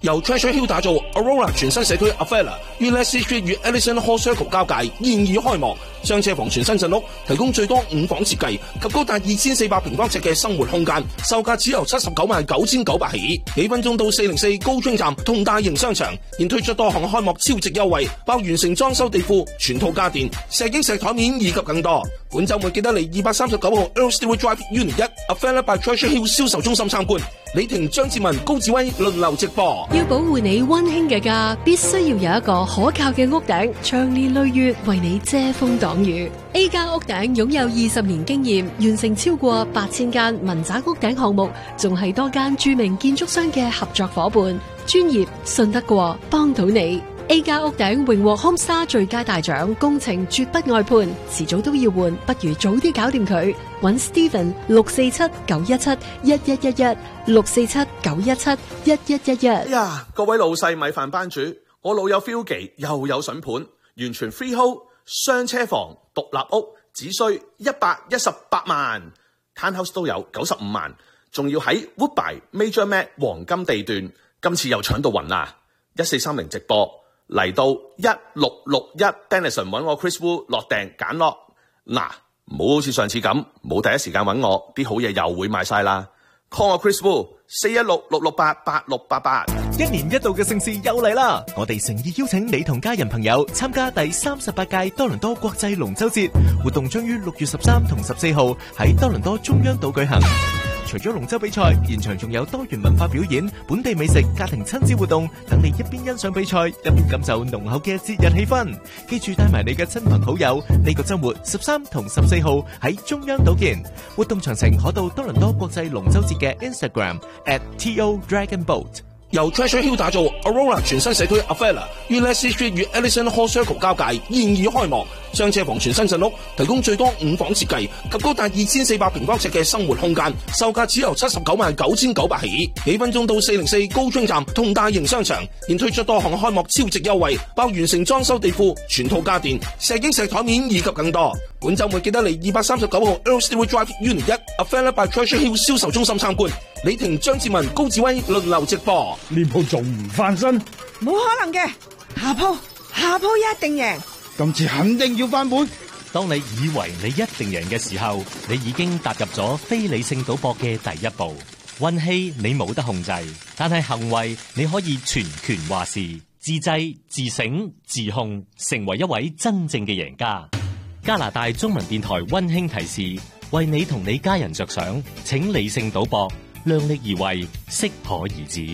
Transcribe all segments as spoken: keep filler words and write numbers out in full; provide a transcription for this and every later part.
由 Treasure Hill 打造 Aurora 全新社區 Avella 於 Leslie Street 與 Ellison Hall Circle 交界現已開幕，雙車房全新鎮屋，提供最多五房設計及高達二千四百平方尺嘅生活空間，售價只由七十九萬九千九百起，幾分鐘到四零四高專站同大型商場，現推出多項開幕超值優惠，包完成裝修地庫、全套家電、石英石台面以及更多。本週末記得嚟二百三十九號 Earl Stewart Drive Unit 一 Avella by Treasure Hill 銷售中心參觀。李婷、張志文、高志威輪流直播。 要保護你溫馨嘅家，必須要有一個可靠嘅屋頂，長年累月為你遮風擋雨。A 加屋頂擁有二十年經驗，完成超過八千間民宅屋頂項目，仲係多間著名建築商嘅合作伙伴，專業信得過，幫到你。A 加屋頂榮獲 Homestar 最佳大獎，工程絕不外判，遲早都要換，不如早啲搞掂佢。搵 Steven 六四七九一七一一一一六四七九一七一一一一。 哎呀，各位老細米飯班主，我老友 Philgy 又有筍盤，完全 freehold 雙車房獨立屋，只需一百一十八萬 ，Townhouse 都有九十五萬，仲要喺 Woodbine Major Mac 黃金地段，今次又搶到暈啦！一四三零直播。嚟到一六六一 Denison 揾我 Chris Wu 落訂揀落，嗱，唔好好似上次咁，冇第一時間揾我，啲好嘢又會賣晒啦。call 我 Chris Wu 四一六六六八八六八八。 一年一度嘅盛事又嚟啦！我哋誠意邀請你同家人朋友參加第三十八屆多倫多國際龍舟節活動，將於六月十三同十四號喺多倫多中央島舉行。除咗龍舟比賽，現場仲有多元文化表演、本地美食、家庭親子活動，等你一邊欣賞比賽，一邊感受濃厚嘅節日氣氛。記住帶埋你嘅親朋好友，呢個周末十三同十四號喺中央島見。活動詳情可到多倫多國際龍舟節嘅 Instagram at T O Dragon Boat。 由 Treasure Hill 打造 Aurora 全新社區 Avella 於 Leslie Street 與 Ellison Hall Circle 交界現已開幕，雙車房全新鎮屋，提供最多五房設計及高達二千四百平方尺嘅生活空間，售價只由七十九萬九千九百起，幾分鐘到四零四高專站同大型商場，現推出多項開幕超值優惠，包完成裝修地庫、全套家電、石英石台面以及更多。本週末記得嚟二百三十九號 Earl Stewart Drive Unit 一 Avella by Treasure Hill 銷售中心參觀。李婷、張志文、高志威輪流直播。 呢鋪仲唔翻身？ 冇可能嘅，下鋪下鋪一定贏。 今次肯定要翻本。 當你以為你一定贏嘅時候，你已經踏入咗非理性賭博嘅第一步。運氣你冇得控制，但係行為你可以全權話事。自制、自省、自控，成為一位真正嘅贏家。加拿大中文電台溫馨提示：為你同你家人着想，請理性賭博，量力而為，適可而止。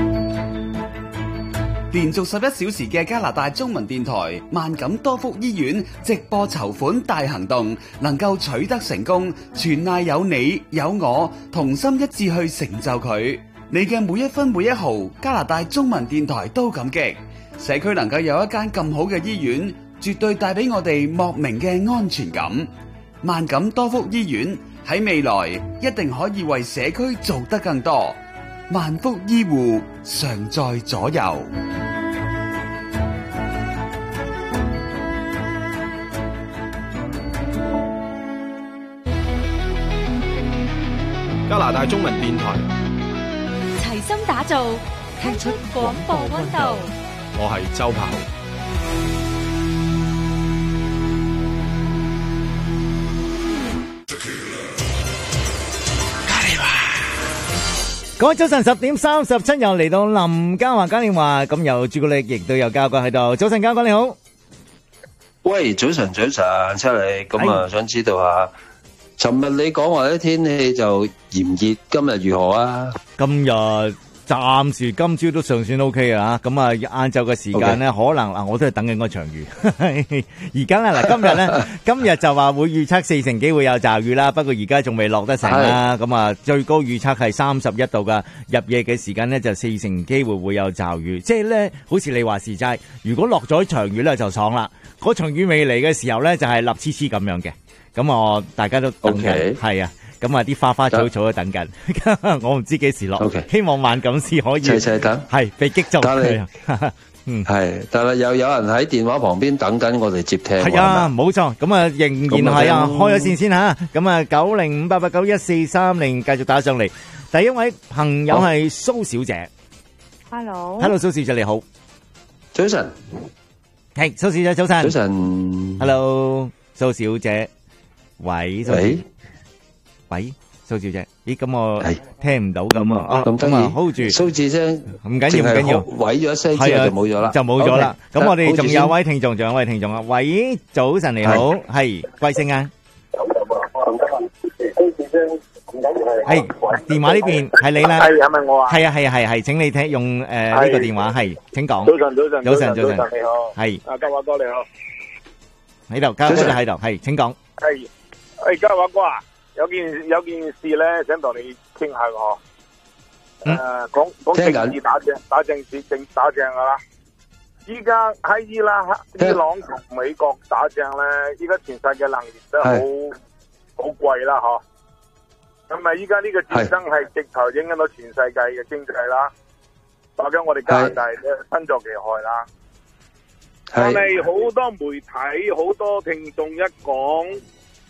連續十一小時嘅加拿大中文電台萬錦多福醫院直播籌款大行動能夠取得成功，全賴有你有我同心一致去成就佢。你嘅每一分每一毫，加拿大中文電台都感激。社區能夠有一間咁好嘅醫院，絕對帶俾我哋莫名嘅安全感。萬錦多福醫院喺未來一定可以為社區做得更多。萬福醫護常在左右。 加拿大中文電台齊心打造，聽出廣播溫度。 我係周跑。 各位早晨，十點三十七又嚟到林嘉華嘉年華，咁有朱古力，亦都有嘉哥喺度。早晨，嘉哥你好。 喂，早晨，早晨，出嚟咁啊，想知道下，尋日你講話啲天氣就炎熱，今日如何啊？ 今日暫時今朝都尚算 O K 啊，咁啊晏晝嘅時間咧， okay. 可能啊我都係等緊嗰場雨。而家咧嗱，今日咧今日就話會預測四成機會有驟雨啦，不過而家仲未落得成啦。咁啊最高預測係三十一度噶，入夜嘅時間咧就四成機會會有驟雨。即係咧，好似你話事齋，如果落咗場雨咧就爽啦。嗰場雨未嚟嘅時候咧就係立黐黐咁樣嘅。咁我大家都等緊，係、okay. 啊。咁啊，啲花花草草都等緊，我唔知幾時落。Okay. 希望萬錦師可以齊齊等， 係被擊中。 嗯，係，但係又有人喺電話旁邊等緊我哋接聽。 係啊，冇錯。咁啊，仍然係啊，開咗線先吓。咁啊，九零五八八九一四三零繼續打上嚟。第一位朋友係蘇小姐。 Hello， Hello， 蘇小姐你好， 早晨， 係蘇小姐早晨， 早晨 ，Hello， 蘇小姐，喂，蘇喂， 喂，蘇小姐，咦，咁我聽唔到咁啊， 咁得意啊 hold 住， 蘇字聲， 唔緊要唔緊要， 毀咗一聲之後就冇咗啦， 就冇咗啦。咁我哋仲有位聽眾，仲有位聽眾啊，喂，早晨你好，係貴姓啊？係電話呢邊係你啦， 係係咪我啊？ 係啊係啊係係，請你聽用誒呢個電話係，請講。 早晨早晨早晨早晨， 你好， 係啊嘉華哥你好， 喺度，嘉華哥就喺度，係請講。 係，誒嘉華哥啊，有件有件事咧，想同你傾下個，誒講講政治打正打政治正打正噶啦。依家喺伊拉克、伊朗同美國打仗咧，依家全世界能源都好好貴啦，嗬。咁啊！依家呢個戰爭係直頭影響到全世界嘅經濟啦，大家我哋加拿大咧身作其害啦。但係好多媒體、好多聽眾一講，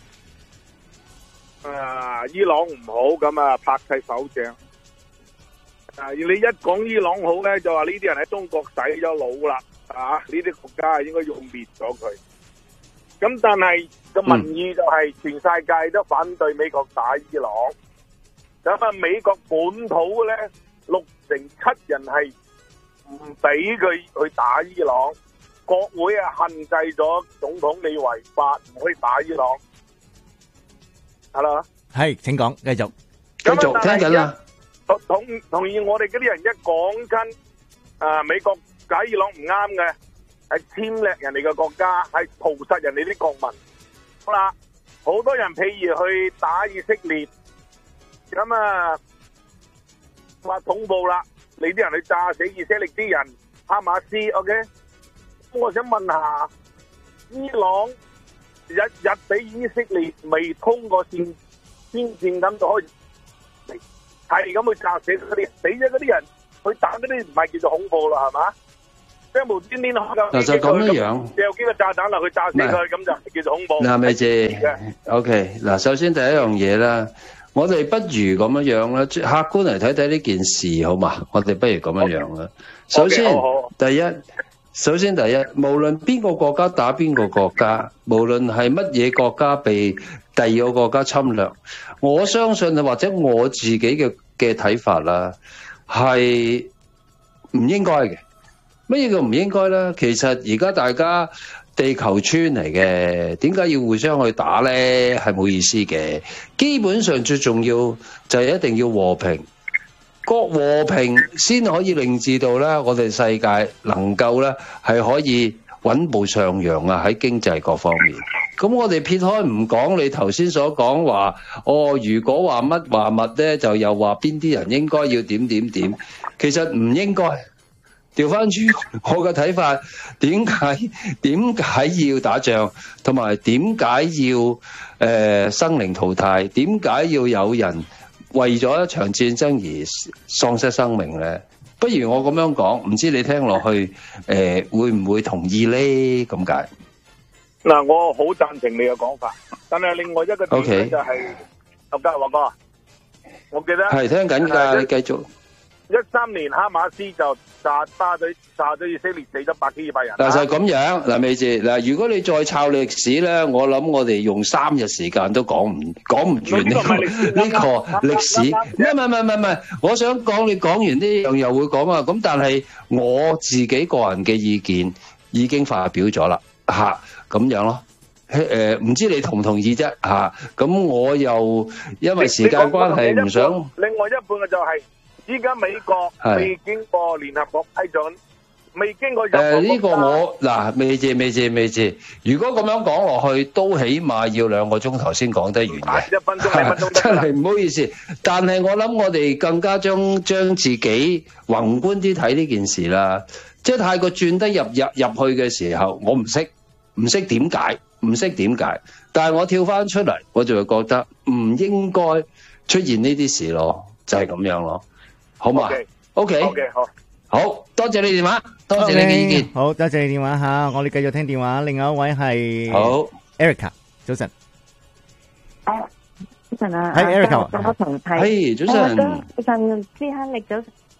啊伊朗唔好咁啊拍晒手掌。啊，你一講伊朗好咧，就話呢啲人喺中國洗咗腦啦，啊呢啲國家應該要滅咗佢。咁但係個民意就係全世界都反對美國打伊朗，咁啊美國本土咧六成七人係唔俾佢去打伊朗，國會啊限制咗總統你違法唔可以打伊朗。Hello， 係請講，繼續繼續聽緊啦。 同同意我哋嗰啲人一講親，啊美國打伊朗唔啱嘅。係侵略人哋嘅國家，係屠殺人哋啲國民。好啦，好多人譬如去打以色列，咁啊話恐怖啦，你啲人去炸死以色列啲人，哈馬斯 ，OK？ 我想問下，伊朗日日俾以色列未通過線先線咁就可以係咁去炸死嗰啲死咗嗰啲人，去打嗰啲唔係叫做恐怖啦，係嘛？即係無端端嗱就咁樣樣， 掉幾個炸彈落去炸死佢，咁就唔叫做恐怖。 嗱，咪姐 ，OK，嗱，首先第一樣嘢啦，我哋不如咁樣樣啦，客觀嚟睇睇呢件事好嘛？我哋不如咁樣樣啦。首先，第一，首先第一，無論邊個國家打邊個國家，無論係乜嘢國家被第二個國家侵略，我相信或者我自己嘅嘅睇法啦，係唔應該嘅。乜嘢叫唔應該咧？其實而家大家地球村嚟嘅，點解要互相去打咧？係冇意思嘅。基本上最重要就係一定要和平，個和平先可以令至到咧，我哋世界能夠咧係可以穩步上揚啊！喺經濟各方面，咁我哋撇開唔講，你頭先所講話，哦，如果話乜話物咧，就又話邊啲人應該要點點點，其實唔應該。調翻轉我嘅睇法，點解點解要打仗，同埋點解要誒、呃、生靈塗炭？點解要有人為咗一場戰爭而喪失生命咧？不如我咁樣講，唔知你聽落去誒、呃、會唔會同意咧？咁解嗱，我好贊成你嘅講法，但係另外一個點咧就係劉家華哥，我記得係聽緊㗎，你繼續。 一三年哈馬斯就炸巴咗炸咗以色列，死咗百幾二百人。 嗱就係咁樣，嗱美姐，嗱如果你再抄歷史咧，我諗我哋用三日時間都講唔講唔完呢個呢個歷史。唔係唔係唔係唔係，我想講你講完呢樣又會講啊。咁但係我自己個人嘅意見已經發表咗啦，嚇咁樣咯。誒唔知你同唔同意啫嚇？咁我又因為時間關係唔想。 另外一半嘅就係。依家美國未經過聯合國批准，未經過任何國家。誒呢個我嗱未謝未謝未謝。如果咁樣講落去，都起碼要兩個鐘頭先講得完嘅。 一分鐘兩分鐘。 真係唔好意思，但係我諗我哋更加將將自己宏觀啲睇呢件事啦。即係太過轉得入入入去嘅時候，我唔識唔識點解，唔識點解。但係我跳翻出嚟，我就會覺得唔應該出現呢啲事咯，就係咁樣咯。好嘛 ？OK，OK， 好， 好多謝你電話，多謝你嘅意見， 好多謝你電話吓，我哋繼續聽電話。另外一位係好 Erica， 早晨。 啊，早晨啊， 係 Erica， 我同睇， 係早晨， 早晨，知慳力早晨。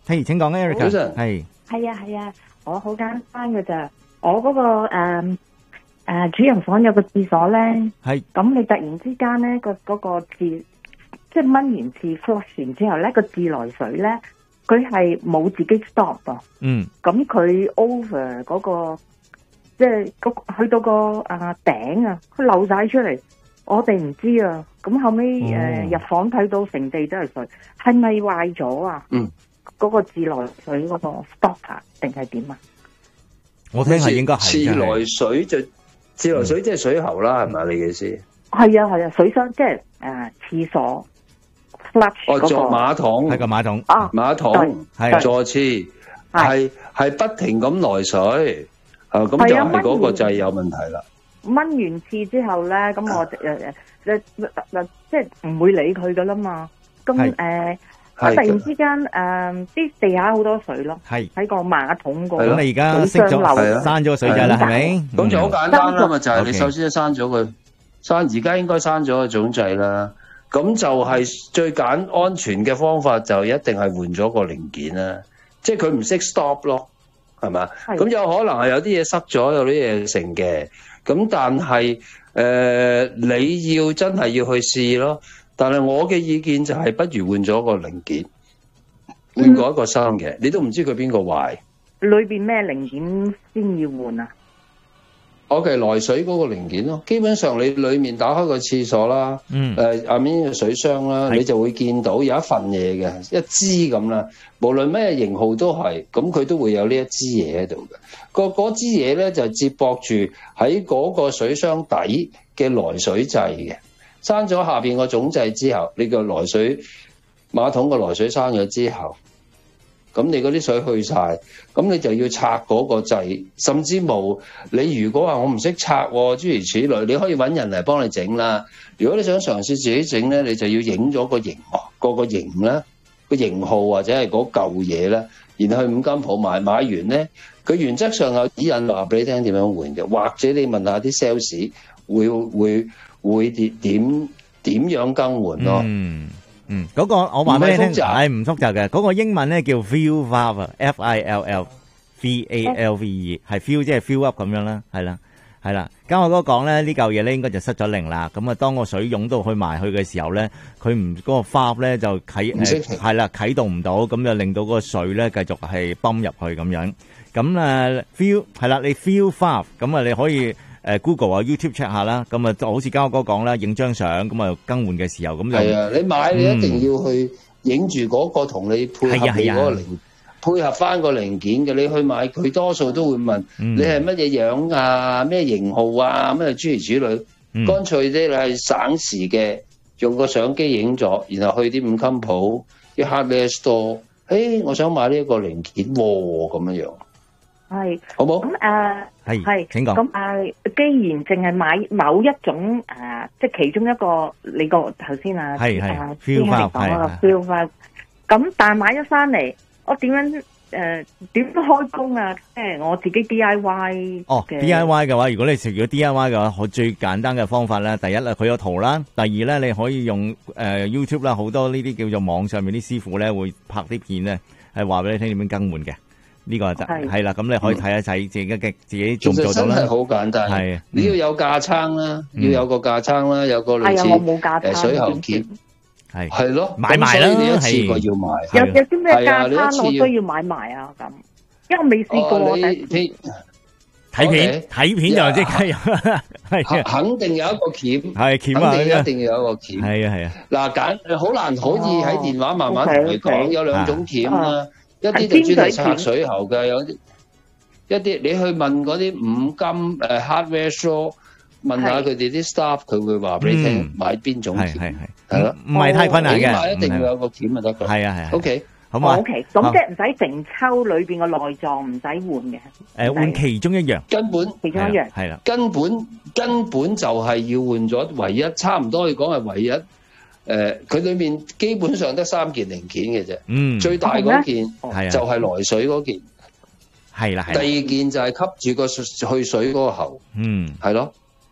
係，請講 Erica。 早晨。 係。 係啊係啊，我好簡單㗎咋。我嗰、那個誒誒、呃呃、主人房有個廁所咧， 係。 咁你突然之間咧個嗰個自即係掹完廁 flush 完之後咧個自來水咧，佢係冇自己 stop 噃。 嗯。 咁佢 over 嗰、那個即係去到個啊頂啊，佢漏晒出嚟，我哋唔知啊。咁後尾誒、 哦呃、入房睇到成地都係水，係咪壞咗啊？ 嗯。 嗰、那個自來水嗰個 stopper 定係點啊？ 我聽係應該係自來水就自來水即係水喉啦，係咪、嗯、你嘅意思？ 係啊係啊，水箱即係誒廁所 flush 哦， 嗰、 坐個馬桶係個馬桶啊， 馬桶係坐廁係係不停咁來水，啊咁就係嗰個掣有問題啦。 掹完廁之後咧，咁我誒誒誒誒即係唔會理佢噶啦嘛。咁誒。我突然之間誒，啲、呃、地下好多水咯，喺個馬桶個。 咁你而家熄咗閂咗個水掣啦，係咪？ 咁就好簡單啦嘛，就係你首先閂咗佢，閂而家應該閂咗個總掣啦。咁就係最簡安全嘅方法，就一定係換咗個零件啦。即係佢唔識 stop 咯，係嘛？咁有可能係有啲嘢塞咗，有啲嘢成嘅。咁但係誒、呃，你要真係要去試咯。但係我嘅意見就係不如換咗個零件，換過一個新嘅、嗯，你都唔知佢邊個壞。 裏邊咩零件先要換啊？ 我嘅來水嗰個零件咯，基本上你裏面打開個廁所啦， 嗯， 誒下面嘅水箱啦，你就會見到有一份嘢嘅，一支咁啦。無論咩型號都係，咁佢都會有呢一支嘢喺度嘅。個嗰支嘢咧就接駁住喺嗰個水箱底嘅來水掣嘅。閂咗下邊個總掣之後，你個來水馬桶個來水閂咗之後，咁你嗰啲水去晒，咁你就要拆嗰個掣，甚至冇你如果話我唔識拆，諸如此類，你可以揾人嚟幫你整啦。如果你想嘗試自己整咧，你就要影咗個型個個型咧，個型號或者係嗰嚿嘢咧，然後去五金鋪買，買完咧，佢原則上有指引話俾你聽點樣換嘅，或者你問下啲 sales 會會。會點點點樣更換咯？ 嗯嗯，嗰、那個我話俾你聽，係唔複雜嘅。嗰、那個英文咧叫 fill valve，F I L L V A L V E， 係 fill 即係 fill up 咁樣啦，係啦係啦。咁我哥講咧呢嚿嘢咧應該就失咗靈啦。咁啊，當個水湧到去埋去嘅時候咧，佢唔嗰個 valve 咧就啟誒係啦啟動唔到，咁就令到嗰個水咧繼續係泵入去咁樣。咁啊 fill 係啦，你 fill valve 咁啊你可以。誒 Google 啊 YouTube check 下啦，咁啊就好似嘉哥講啦，影張相咁啊更換嘅時候咁就係啊，你買你一定要去影住嗰個同你配合你嗰個零、嗯、配合翻個零件嘅，你去買佢多數都會問、嗯、你係乜嘢樣啊，咩型號啊，咩諸如此類，嗯、乾脆啲你係省時嘅，用個相機影咗，然後去啲五金鋪啲 hardware store，誒我想買呢一個零件喎，咁樣樣。係，好冇？咁誒，係係，請講。咁誒，既然淨係買某一種誒，即係其中一個，你個頭先啊，係係 feel valve 嗰個 feel valve。咁但係買咗翻嚟，我點樣誒點開工啊？即係我自己 D I Y。哦 ，D I Y 嘅話，如果你食咗 D I Y 嘅話，我最簡單嘅方法咧，第一咧佢有圖啦，第二咧你可以用誒 YouTube 啦，好多呢啲叫做網上面啲師傅咧會拍啲片咧，係話俾你聽點樣更換嘅。呢、這個就係啦，咁你可以睇一睇自己嘅自己做唔做到啦。其實真係好簡單，係你要有架撐啦、嗯，要有個架撐啦，有個類似誒水喉鉗，係係咯，買埋啦，你一次過要買。有有啲咩架撐我需要買埋啊？咁，因為我未試過。你你睇片睇片就即刻有，係肯定有一個鉗，係鉗啊，肯定一定要有一個鉗。係啊係啊。嗱揀好難可以喺電話慢慢同你講，有兩種鉗啦。一啲就專係拆水喉嘅，有啲一啲你去問嗰啲五金誒 hardware store 問下佢哋啲 staff，佢會話俾你聽買邊種鉗，係係係咯，唔係太困難嘅，買一定要有個鉗就得㗎。係啊係啊。O K，好嘛。O K，咁即係唔使成抽裏邊個內臟唔使換嘅。誒，換其中一樣，根本其中一樣係啦，根本根本就係要換咗唯一，差唔多可以講係唯一。誒、呃，佢裏面基本上得三件零件嘅啫，嗯，最大嗰件就係來水嗰件，係啦，第二件就係吸住個去水嗰個喉，嗯，係咯，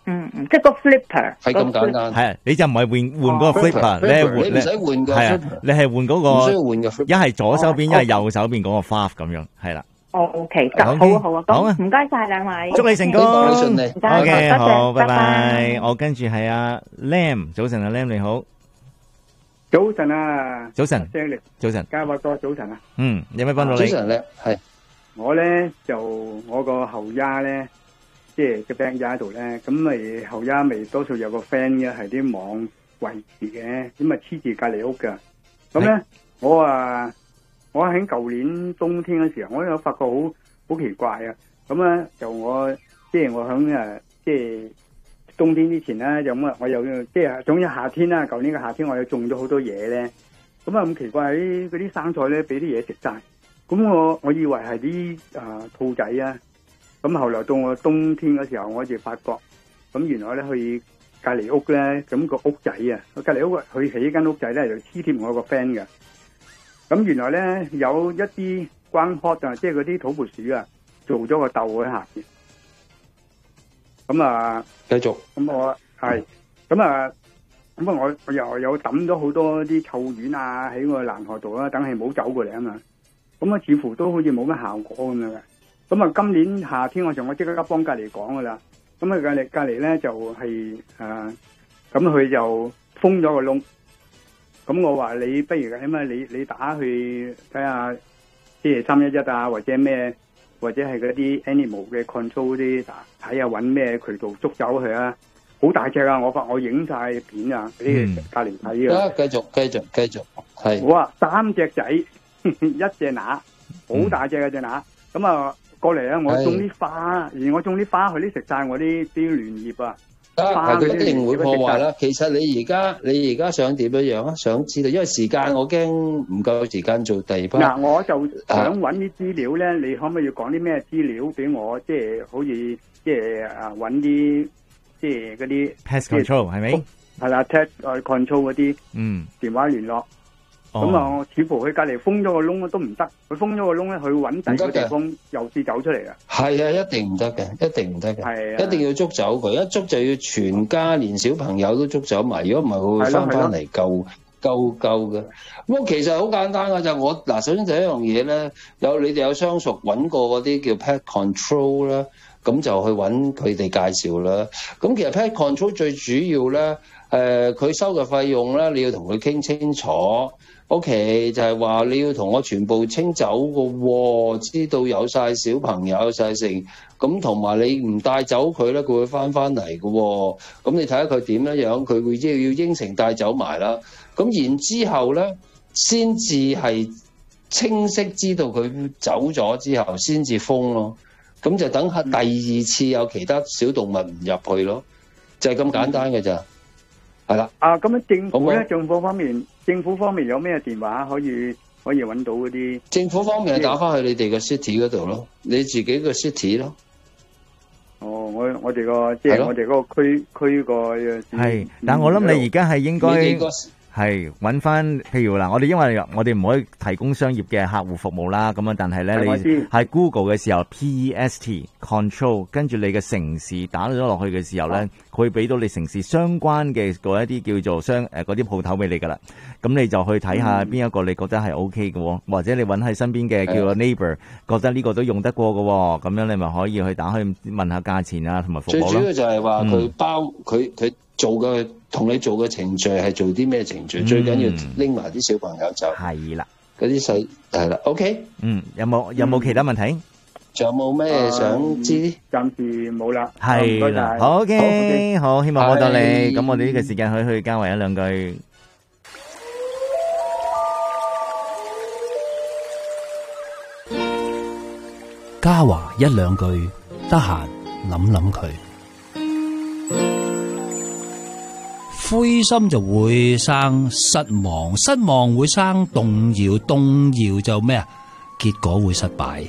嗯嗯，即係個 flipper 係咁簡單。 係，你就唔係換換嗰個 flipper，你係換你唔使換個 flipper， 你係換嗰個， 唔需要換個 flipper， 一係左手邊，一係右手邊嗰個 valve 咁樣，係啦。 哦 ，OK，好啊好啊，好啊，唔該晒兩位， 祝你成功， 順利。 OK，好，拜拜。我跟住係阿 Lam，早晨阿 Lam 你好。 早晨啊， 早晨，早晨， 嘉華哥早晨啊。 嗯，有咩幫到你？ 早晨咧，係我咧就我個後丫咧，即係個 band 丫喺度咧，咁咪後丫咪多數有個 friend 嘅係啲網圍住嘅，咁啊黐住隔籬屋噶。咁咧我啊，我喺舊年冬天嘅時候，我有發覺好好奇怪啊。咁咧就我即係我響誒即係。冬天之前咧，就咁啊，我又即係總之夏天啦，舊年嘅夏天我又種咗好多嘢咧，咁啊咁奇怪喺嗰啲生菜咧，俾啲嘢食晒，咁我我以為係啲啊兔仔啊，咁後來到我冬天嘅時候，我就發覺，咁原來咧去隔籬屋咧，咁個屋仔啊，隔籬屋佢起間屋仔咧就黐貼我個 friend 嘅，咁原來咧有一啲關殼啊，即係嗰啲土撥鼠啊，做咗個竇喺下邊。咁啊， 繼續。 咁我係，咁啊，咁啊，我我又有抌咗好多啲臭丸啊喺個欄河度啦，等係冇走過嚟啊嘛。咁啊，似乎都好似冇乜效果咁樣嘅。咁啊，今年夏天我就我即刻幫隔籬講噶啦。咁啊，隔籬隔籬咧就係、是、誒，咁、啊、佢就封咗個窿。咁我話你不如起碼你你打去睇下，即係三一一啊，或者咩？或者係嗰啲 animal 嘅 control 啲，睇下揾咩渠道捉走佢啊！好大隻啊！我發我影晒片啊，俾你隔籬睇啊！ 繼續繼續繼續，係哇，三隻仔，一隻乸，好大隻嘅隻乸。咁啊過嚟啊！我種啲花，而我種啲花，佢啲食晒我啲啲嫩葉啊！ 係佢一定會破壞啦。其實你而家你而家想點樣樣啊？想知道，因為時間我驚唔夠時間做第二 part。 嗱，我就想揾啲資料咧，你可唔可以講啲咩資料俾我？即係好似即係啊揾啲即係嗰啲 pest control 係咪？ 係啦 ，pest control 嗰啲嗯電話聯絡。咁啊，似乎佢隔籬封咗個窿都唔得，佢封咗個窿咧，佢揾第二個地方又試走出嚟啊！ 係啊，一定唔得嘅，一定唔得嘅，係啊，一定要捉走佢，一捉就要全家連小朋友都捉走埋，如果唔係佢會翻翻嚟救救救嘅。咁其實好簡單㗎，就我嗱，首先第一樣嘢咧，有你哋有相熟揾過嗰啲叫 pet control 啦，咁就去揾佢哋介紹啦。咁其實 pet control 最主要咧，誒佢收嘅費用咧，你要同佢傾清楚。O.K. 就係話你要同我全部清走嘅喎，知道有晒小朋友有晒成，咁同埋你唔帶走佢咧，佢會翻翻嚟嘅喎。咁你睇下佢點樣樣，佢會即係要應承帶走埋啦。咁然之後咧，先至係清晰知道佢走咗之後，先至封咯。咁就等下第二次有其他小動物唔入去咯，就係咁簡單嘅咋。係啦。 啊，咁樣政府咧，政府方面。政府方面有咩電話可以可以揾到嗰啲？ 政府方面係打翻去你哋個 city 嗰度咯，你自己個 city 咯。 哦，我我哋個即係我哋嗰個區區個係，但我諗你而家係應該係揾翻，譬如嗱，我哋因為我哋唔可以提供商業嘅客戶服務啦，咁樣，但係咧你喺 Google 嘅時候 P E S T control， 跟住你嘅城市打咗落去嘅時候咧，佢會俾到你城市相關嘅嗰一啲叫做商誒嗰啲鋪頭俾你噶啦，咁你就去睇下邊一個你覺得係 OK 嘅，或者你揾喺身邊嘅叫做 neighbor， 覺得呢個都用得過嘅，咁樣你咪可以去打去問下價錢啊，同埋服務咯。 最主要就係話佢包佢佢。做嘅同你做嘅程序係做啲咩程序？嗯、最緊要拎埋啲小朋友走。係啦，嗰啲細係啦。OK， 嗯，有冇有冇其他問題？ 仲有冇咩想知？ 暫時冇啦。 係啦，好 OK，好，希望幫到你。咁我哋呢個時間可以去交為一兩句。 嘉華一兩句，得閒諗諗佢。灰心就會生失望，失望會生動搖，動搖就咩啊？結果會失敗。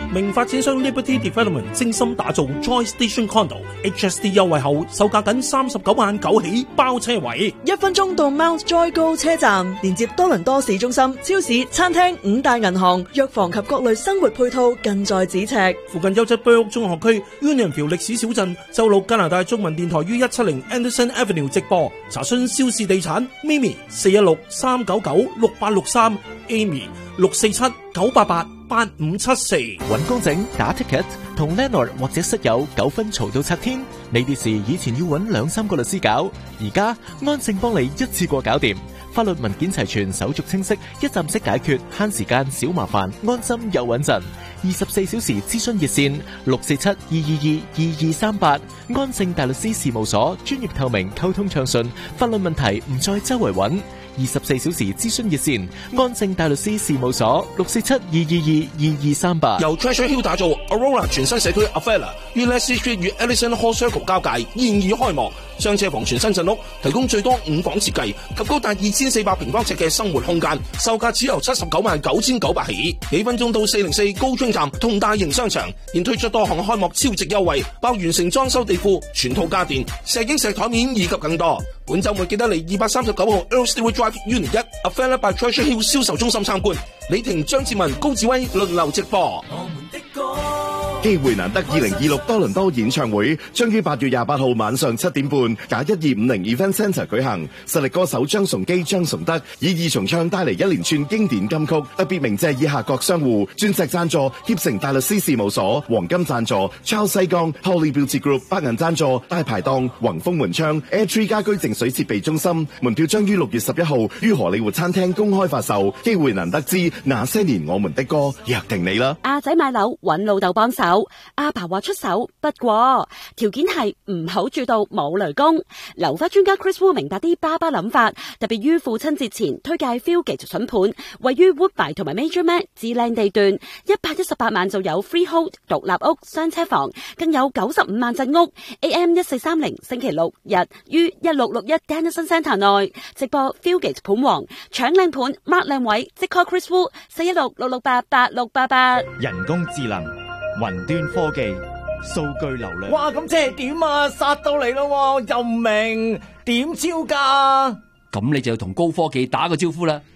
名發展商 Liberty Development 精心打造 Joy Station Condo H S D 優惠後，售價僅三十九萬九起包車位， 一分鐘到 Mount Joy 高車站，連接多倫多市中心、超市、餐廳、五大銀行、藥房及各類生活配套近在咫尺。 附近優質居屋中學區 Unionville 歷史小鎮，周六加拿大中文電台於一七零 Anderson Avenue 直播。查詢肖氏地產 Mimi 四一六三九九六八六三 Amy 六四七九八八八五七四。 揾工整打 ticket 同 landlord 或者室友糾紛嘈到拆天，呢啲事以前要揾兩三個律師搞，而家安盛幫你一次過搞掂。法律文件齊全，手續清晰，一站式解決，慳時間少麻煩，安心又穩陣。二十四小時諮詢熱線六四七二二二二二三八。安盛大律師事務所，專業透明，溝通暢順，法律問題唔再周圍揾。二十四小時諮詢熱線，安盛大律師事務所六四七二二二二二三八。 由 Treasure Hill 打造 Aurora 全新社區 Avella 於 Leslie Street 與 Ellison Hall Circle 交界，現已開幕。雙車房全新鎮屋，提供最多五房設計及高達二千四百平方尺嘅生活空間，售價只由七十九萬九千九百起。幾分鐘到四零四高津站同大型商場，現推出多項開幕超值優惠，包完成裝修地庫、全套家電、石英石台面以及更多。本週末記得嚟二百三十九號 Earl Stewart Drive Unit 一 Avella by Treasure Hill 銷售中心參觀。李婷、張志文、高志威輪流直播。 機會難得二零二六多倫多演唱會將於八月廿八號晚上七點半，假一二五零 Event Centre 舉行。實力歌手張崇基、張崇德以二重唱帶嚟一連串經典金曲，特別鳴謝以下各商戶：鑽石贊助協成大律師事務所，黃金贊助 Charles 西江 Holly Beauty Group， 白銀贊助大排檔宏豐門窗 Airtree 家居淨水設備中心。門票將於六月十一號於荷里活餐廳公開發售。機會難得之那些年我們的歌，約定你啦！ 阿仔買樓揾老豆幫手。阿爸話出手，不過條件係唔好住到冇雷公。樓花專家 Chris Wu 明白啲爸爸諗法，特別於父親節前推介 Fieldgate 筍盤，位於 Woodbine 同埋 Major Mac 至靚地段，一百一十八萬就有 Freehold 獨立屋雙車房，更有九十五萬鎮屋。A M 一四三零星期六日於一六六一 Dennison Centre 內直播 Fieldgate 盤王，搶靚盤 mark 靚位，即 call Chris Wu 四一六六六八八六八八。 人工智能、雲端科技、數據流量。 哇，咁即係點啊？殺到嚟咯，又唔明點招㗎？ 咁你就要同高科技打個招呼啦。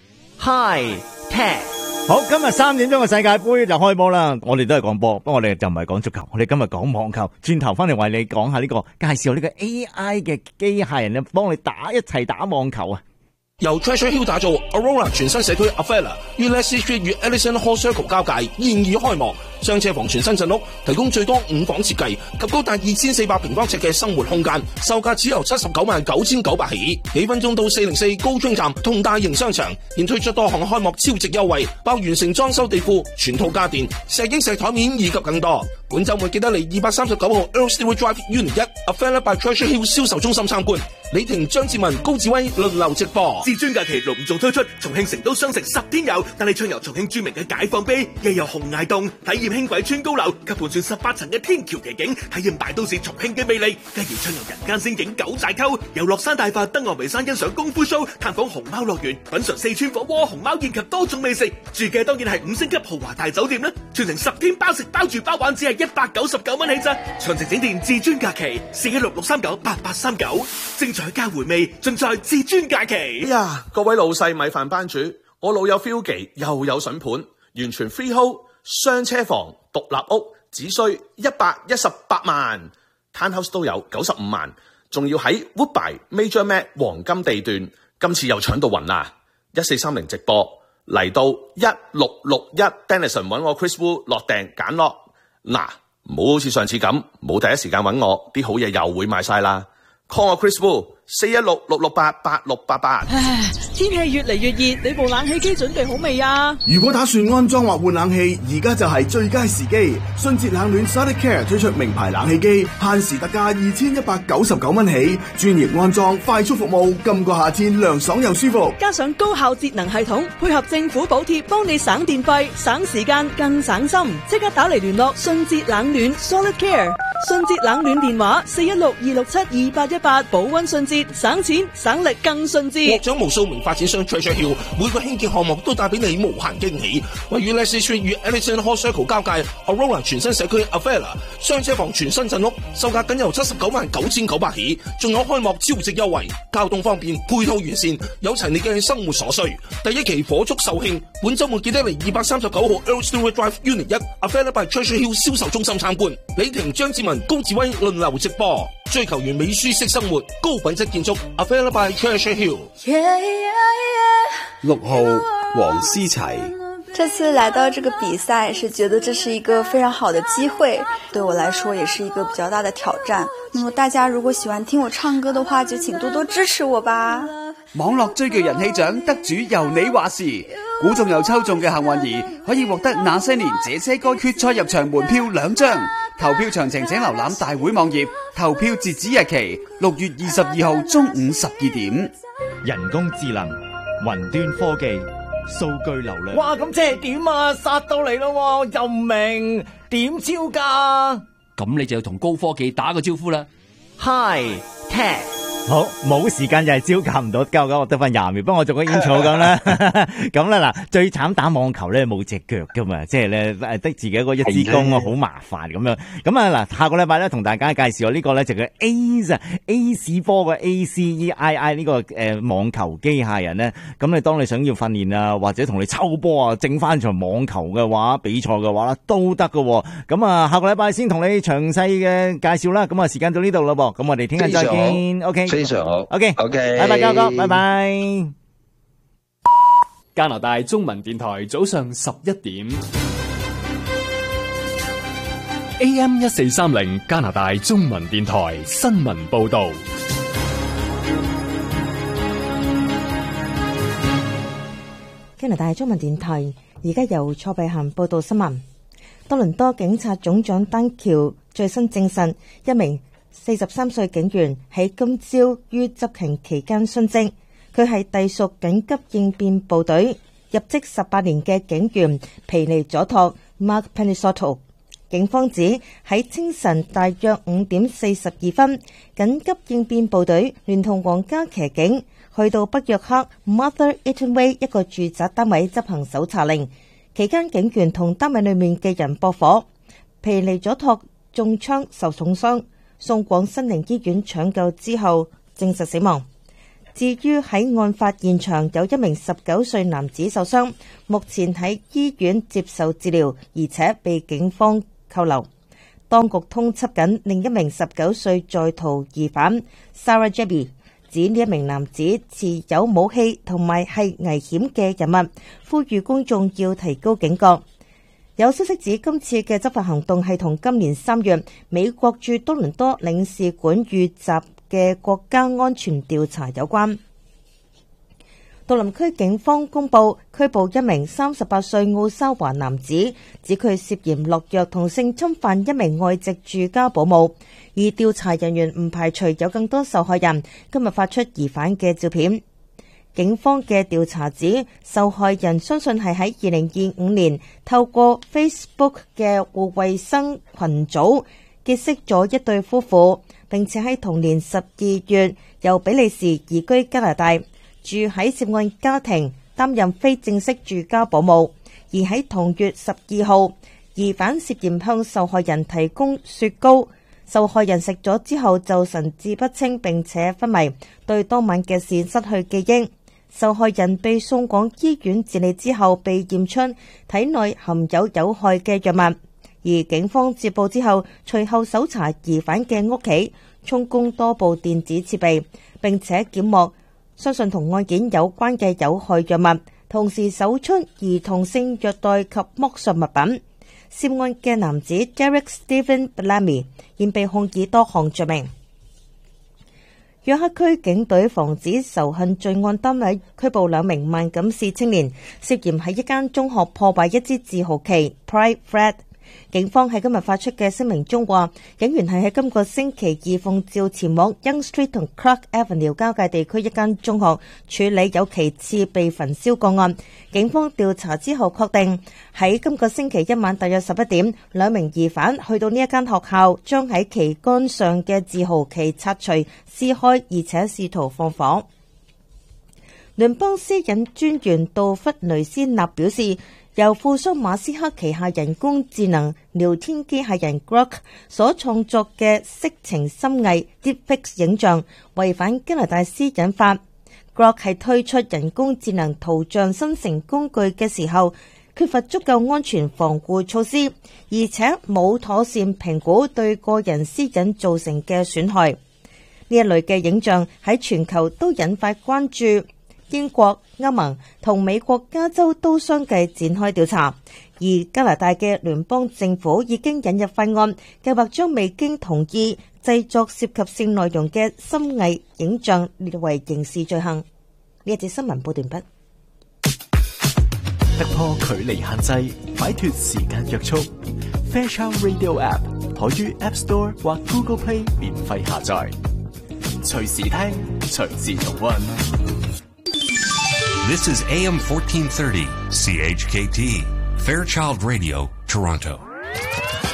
Hi Tech， 好，今日三點鐘嘅世界盃就開波啦。我哋都係講波，不過我哋就唔係講足球，我哋今日講網球。轉頭翻嚟為你講下呢、這個，介紹呢個 A I 嘅機械人咧，幫你打一齊打網球啊！ 由 Treasure Hill 打造 Aurora 全新社區 Avella 於 Leslie Street 與 Ellison Hall Circle 交界，現已開幕。雙車房全新鎮屋，提供最多五房設計及高達二千四百平方尺嘅生活空間，售價只由七十九萬九千九百起。幾分鐘到四零四高津站同大型商場，現推出多項開幕超值優惠，包完成裝修地庫、全套家電、石英石台面以及更多。本週末記得嚟二百三十九號 Earl Stewart Drive Unit 一 Avella by Treasure Hill 銷售中心參觀。李婷、張志文、高志威輪流直播。 至尊假期隆重推出，重慶成都雙城十天遊，帶你暢遊重慶著名嘅解放碑，又遊洪崖洞，體驗輕軌穿高樓及盤旋十八層嘅天橋奇景，體驗大都市重慶嘅魅力。繼而暢遊人間仙境九寨溝，遊樂山大佛、登岸眉山欣賞功夫 show，探訪熊貓樂園，品嘗四川火鍋、熊貓宴及多種美食。住嘅當然係五星級豪華大酒店啦，全程十天包食包住包玩，只係一百九十九蚊起咋。詳情請電至尊假期四一六六三九八八三九。精彩加回味，盡在至尊假期。 哎呀，各位老細米飯班主，我老友 Fieldgate 又有筍盤，完全 freehold， 雙車房、獨立屋，只需一百一十八萬 ，townhouse 都有九十五萬，仲要喺 Woodbine Major Mac 黃金地段，今次又搶到暈啦！一四三零直播嚟到一六六一 Dennison 揾我 Chris Wu 落訂揀落，嗱，唔好好似上次咁，冇第一時間揾我，啲好嘢又會賣晒啦。call 我 Chris Wu 四一六六六八八六八八。 唉，天氣越嚟越熱，你部冷氣機準備好未啊？ 如果打算安裝或換冷氣，而家就係最佳時機。迅捷冷暖 Sonicare 推出名牌冷氣機，限時特價二千一百九十九蚊起，專業安裝，快速服務，今個夏天涼爽又舒服。 加上高效節能系統，配合政府補貼，幫你省電費、省時間、更省心。即刻打嚟聯絡迅捷冷暖 Sonicare 迅捷冷暖電話四一六二六七二八一八，保溫迅捷，省錢省力更迅捷。 獲獎無數名發展商 Treasure Hill， 每個興建項目都帶俾你無限驚喜。位於 Leslie Street 與 Ellison Hall Circle 交界 Aurora 全新社區 Avella 雙車房全新鎮屋，售價僅由七十九萬九千九百起，仲有開幕超值優惠，交通方便，配套完善，有齊你嘅生活所需。第一期火速售罄，本週末記得嚟二百三十九號 Earl Stewart Drive Unit 一 Avella by Treasure Hill 銷售中心參觀。李婷、張志文、高志威輪流直播，追求完美舒適生活，高品質建築 Avella by Treasure Hill。 六號黃思齊， 這次來到這個比賽，是覺得這是一個非常好的機會，對我來說也是一個比較大的挑戰。那麼大家如果喜歡聽我唱歌的話，就請多多支持我吧。 網絡追劇人氣獎得主由你話事，估中又抽中嘅幸運兒可以獲得那些年這些歌決賽入場門票兩張。投票詳情請瀏覽大會網頁，投票截止日期六月二十二號中午十二點。 人工智能、雲端科技、數據流量。 哇，咁即係點啊？殺到嚟咯，又唔明點招噶？ 咁你就要同高科技打個招呼啦。 Hi Tech。 好，冇時間就係招架唔到，交交我得翻廿秒，幫我做個 intro 咁啦。咁啦嗱，最慘打網球咧冇隻腳噶嘛，即係咧得自己一個一支公啊，好麻煩咁樣。咁啊嗱，下個禮拜咧同大家介紹我呢個咧就叫 Ace Ace 科嘅 A C E I I 呢個誒網球機械人咧。咁你當你想要訓練啊，或者同你抽波啊，整翻場網球嘅話，比賽嘅話啦，都得噶。咁啊，下個禮拜先同你詳細嘅介紹啦。咁啊，時間到呢度啦噃，咁我哋聽日再見。OK。 非常好 ，OK OK， 拜拜，交哥，拜拜。 加拿大中文電台早上十一點 ，A M 一四三零加拿大中文電台新聞報道。 加拿大中文電台而家由蔡碧涵報道新聞。多倫多警察總長丹橋最新證實，一名四十三歲警員喺今朝於執勤期間殉職，佢係隸屬緊急應變部隊入職十八年嘅警員皮尼佐托 Mark Penisoto。警方指喺清晨大約五點四十二分，緊急應變部隊聯同皇家騎警去到北約克 Mother Eaton Way 一個住宅單位執行搜查令，期間警員同單位裏面嘅人駁火，皮尼佐托中槍受重傷，送往新寧醫院搶救之後證實死亡。至於喺案發現場有一名十九歲男子受傷，目前喺醫院接受治療，而且被警方扣留。當局通緝緊另一名十九歲在逃疑犯 Sarah Jebby， 指呢一名男子持有武器同埋係危險嘅人物，呼籲公眾要提高警覺。有消息指今次嘅執法行動係同今年三月美國駐多倫多領事館遇襲嘅國家安全調查有關。杜林區警方公布拘捕一名三十八歲奧沙華男子，指佢涉嫌落藥同性侵犯一名外籍住家保姆，而調查人員唔排除有更多受害人。今日發出疑犯嘅照片。警方嘅調查指，受害人相信係喺二零二五年透過 Facebook 嘅互衛生群組結識咗一對夫婦，並且喺同年十二月由比利時移居加拿大，住喺涉案家庭擔任非正式住家保姆。而喺同月十二號，疑犯涉嫌向受害人提供雪糕，受害人食咗之後就神志不清並且昏迷，對當晚嘅事失去記憶。受害人被送往醫院治理之後，被驗出體內含有有害嘅藥物。而警方接報之後，隨後搜查疑犯嘅屋企，充公多部電子設備，並且檢獲相信同案件有關嘅有害藥物，同時搜出兒童性虐待及剝削物品。涉案嘅男子 Derek Stephen Bellamy 現被控以多項罪名。約克區警隊防止仇恨罪案單位拘捕兩名萬錦市青年，涉嫌喺一間中學破壞一支自豪旗 Pride Flag， 警方喺今日發出嘅聲明中話，警員係喺今個星期二奉召前往 Young Street 同 Clark Avenue 交界地區一間中學處理有旗幟被焚燒個案。警方調查之後確定，喺今個星期一晚大約十一點，兩名疑犯去到呢一間學校，將喺旗杆上嘅自豪旗拆除、撕開，而且試圖放火。聯邦私隱專員杜弗雷斯納表示，由富商馬斯克旗下人工智能聊天機械人 Grok 所創作嘅色情深偽 Deepfake 影像違反加拿大私隱法。Grok 係推出人工智能圖像生成工具嘅時候，缺乏足夠安全防護措施，而且冇妥善評估對個人私隱造成嘅損害。呢一類嘅影像喺全球都引發關注。英國、歐盟同美國加州都相繼展開調查，而加拿大嘅聯邦政府已經引入法案，計劃將未經同意製作涉及性內容嘅深偽影像列為刑事罪行。呢一節新聞報段畢。 突破距離限制，擺脫時間約束。Fairchild Radio App 可於 App Store 或 Google Play 免費下載，隨時聽，隨時重溫。 This is A M fourteen thirty, C H K T, Fairchild Radio, Toronto.